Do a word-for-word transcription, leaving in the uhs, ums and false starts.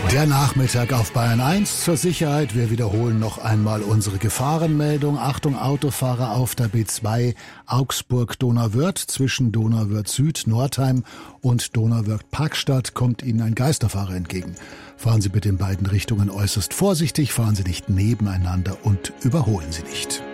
Der Nachmittag auf Bayern eins zur Sicherheit. Wir wiederholen noch einmal unsere Gefahrenmeldung. Achtung, Autofahrer auf der B zwei Augsburg-Donauwörth. Zwischen Donauwörth Süd, Nordheim und Donauwörth Parkstadt kommt Ihnen ein Geisterfahrer entgegen. Fahren Sie bitte in beiden Richtungen äußerst vorsichtig, fahren Sie nicht nebeneinander und überholen Sie nicht.